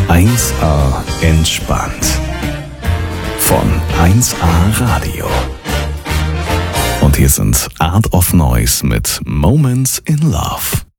1A entspannt. Von 1A Radio. Und hier sind Art of Noise mit Moments in Love.